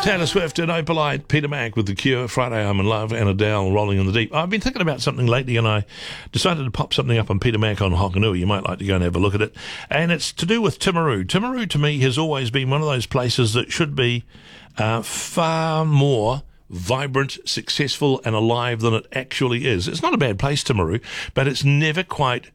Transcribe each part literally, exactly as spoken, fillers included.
Taylor Swift and Opalite, Peter Mac with The Cure, Friday I'm in Love, and Adele, Rolling in the Deep. I've been thinking about something lately and I decided to pop something up on Peter Mac on Hokanui. You might like to go and have a look at it. And it's to do with Timaru. Timaru to me has always been one of those places that should be uh, far more vibrant, successful and alive than it actually is. It's not a bad place, Timaru, but it's never quite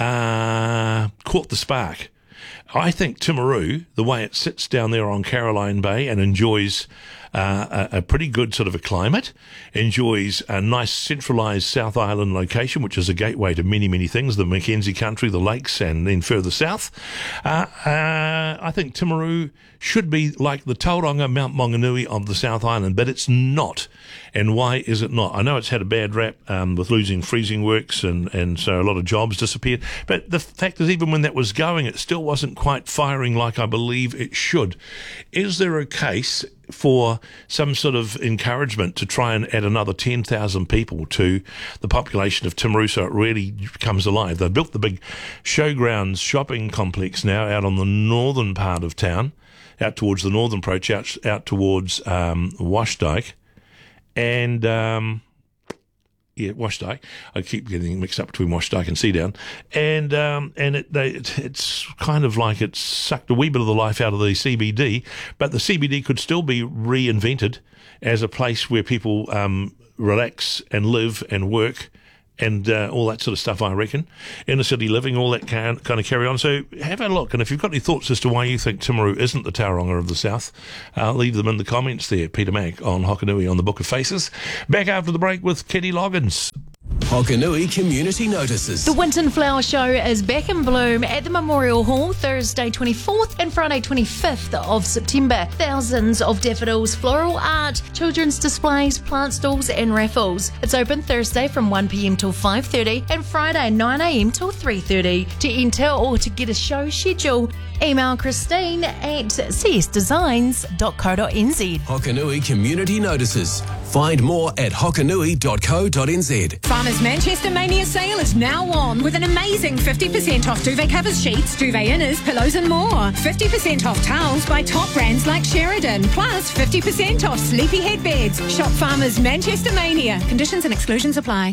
uh, caught the spark. I think Timaru, the way it sits down there on Caroline Bay and enjoys uh, a, a pretty good sort of a climate, enjoys a nice centralised South Island location, which is a gateway to many, many things, the Mackenzie country, the lakes, and then further south. Uh, uh, I think Timaru should be like the Tauranga Mount Maunganui of the South Island, but it's not. And why is it not? I know it's had a bad rap um, with losing freezing works, and, and so a lot of jobs disappeared. But the fact is, even when that was going, it still wasn't quite firing like I believe it should. Is there a case for some sort of encouragement to try and add another ten thousand people to the population of Timaru so it really comes alive? They've built the big Showgrounds shopping complex now out on the northern part of town, out towards the northern approach, out, out towards um, Washdyke. And, um, yeah, Washdyke. I keep getting mixed up between Washdyke and Seadown. And, um, and it, they, it, it's kind of like it's sucked a wee bit of the life out of the C B D, but the C B D could still be reinvented as a place where people, um, relax and live and work and uh, all that sort of stuff, I reckon. Inner city living, all that kind of carry on. So have a look. And if you've got any thoughts as to why you think Timaru isn't the Tauranga of the South, uh, leave them in the comments there. Peter Mac on Hokanui on the Book of Faces. Back after the break with Kitty Loggins. Hokanui Community Notices. The Winton Flower Show is back in bloom at the Memorial Hall Thursday twenty-fourth and Friday twenty-fifth of September. Thousands of daffodils, floral art, children's displays, plant stalls and raffles. It's open Thursday from one p.m. till five thirty and Friday nine a.m. till three thirty. To enter or to get a show schedule, email Christine at c s designs dot co dot n z. Hokanui Community Notices. Find more at hokanui dot co dot n z. Farmers Manchester Mania sale is now on with an amazing fifty percent off duvet covers, sheets, duvet inners, pillows and more. fifty percent off towels by top brands like Sheridan. Plus fifty percent off sleepy headbeds. Shop Farmers Manchester Mania. Conditions and exclusions apply.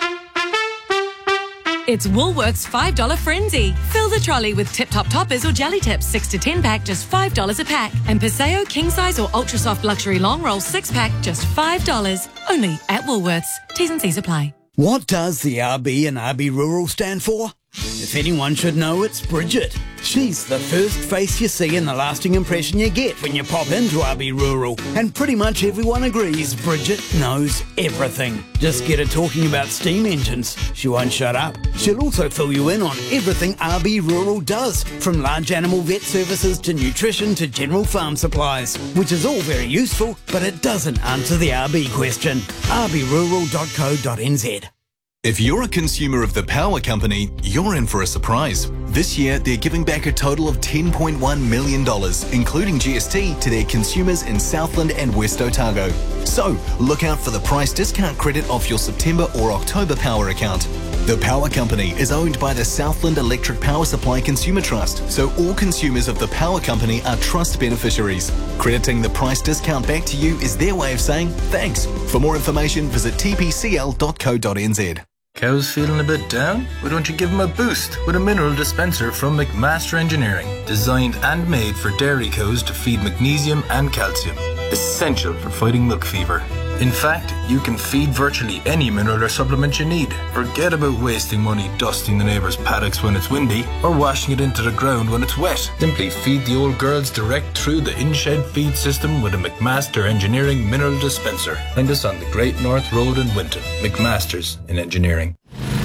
It's Woolworths five dollar Frenzy. Fill the trolley with Tip Top Toppers or Jelly Tips six to ten pack, just five dollars a pack. And Paseo King Size or Ultra Soft Luxury Long Roll six pack, just five dollars. Only at Woolworths. T's and C's apply. What does the R B in R B Rural stand for? If anyone should know, it's Bridget. She's the first face you see and the lasting impression you get when you pop into R B Rural. And pretty much everyone agrees Bridget knows everything. Just get her talking about steam engines. She won't shut up. She'll also fill you in on everything R B Rural does, from large animal vet services to nutrition to general farm supplies, which is all very useful, but it doesn't answer the R B question. r b rural dot co dot n z. If you're a consumer of the Power Company, you're in for a surprise. This year, they're giving back a total of ten point one million dollars, including G S T, to their consumers in Southland and West Otago. So, look out for the price discount credit off your September or October power account. The Power Company is owned by the Southland Electric Power Supply Consumer Trust, so all consumers of the Power Company are trust beneficiaries. Crediting the price discount back to you is their way of saying thanks. For more information, visit t p c l dot co dot n z. Cows feeling a bit down? Why don't you give them a boost with a mineral dispenser from McMaster Engineering, designed and made for dairy cows to feed magnesium and calcium, essential for fighting milk fever. In fact, you can feed virtually any mineral or supplement you need. Forget about wasting money dusting the neighbour's paddocks when it's windy or washing it into the ground when it's wet. Simply feed the old girls direct through the in-shed feed system with a McMaster Engineering mineral dispenser. Find us on the Great North Road in Winton. McMaster's in Engineering.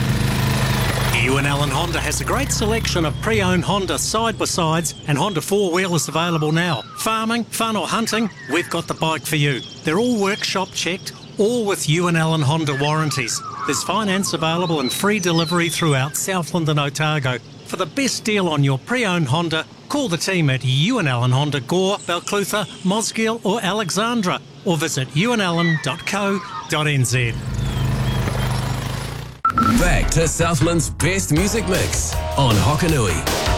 Ewan Allen Honda has a great selection of pre-owned Honda side-by-sides and Honda four-wheelers available now. Farming, fun or hunting, we've got the bike for you. They're all workshop checked, all with Ewan Allen Honda warranties. There's finance available and free delivery throughout Southland and Otago. For the best deal on your pre-owned Honda, call the team at Ewan Allen Honda Gore, Balclutha, Mosgiel or Alexandra, or visit ewan allen dot co dot n z. Back to Southland's best music mix on Hokanui.